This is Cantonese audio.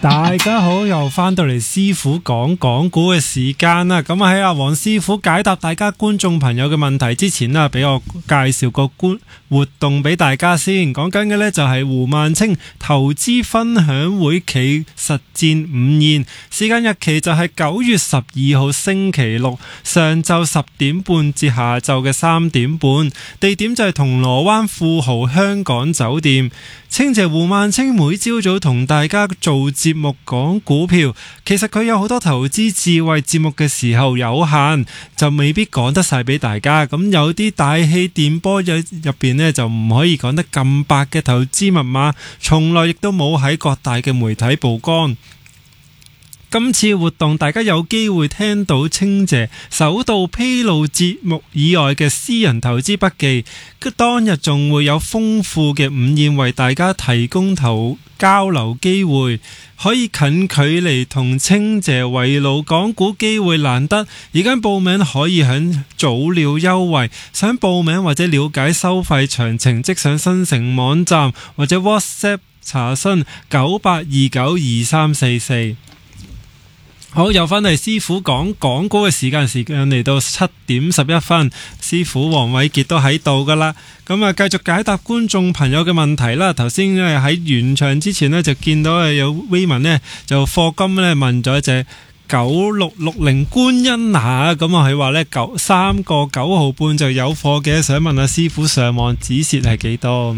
大家好，又翻到嚟師傅講講股嘅時間啦。咁喺阿黃師傅解答大家觀眾朋友嘅問題之前啦，俾我介紹個活動俾大家先。講緊嘅呢就係胡孟青投資分享會企實戰午宴，時間日期就係9月12號星期六上晝10點半至下晝嘅3點半，地點就係銅鑼灣富豪香港酒店。清謝胡孟青每朝早同大家做節目講股票，其實佢有好多投資智慧，節目嘅時候有限，就未必講得晒俾大家。咁有啲大氣電波入邊呢，就唔可以講得咁白嘅投資密碼，從來亦都冇喺各大嘅媒體曝光。今次活動大家有機會聽到清謝首度披露節目以外嘅私人投資筆記，當日仲會有豐富嘅午宴為大家提供交流機會，可以近距離同清謝圍爐講股機會難得。而家報名可以享早鳥優惠，想報名或者了解收費詳情，即上新城網站或者 WhatsApp 查詢98292344。好，又翻嚟師傅講講股嘅時間嚟到7點11分，師傅黃偉傑都喺度噶啦。咁啊，繼續解答觀眾朋友嘅問題啦。頭先喺完場之前呢，就見到有 Raymond 呢，就課金呢問咗一隻9660觀音拿，咁啊佢話呢3個9毫半就有貨嘅，想問下師傅上網止蝕係幾多？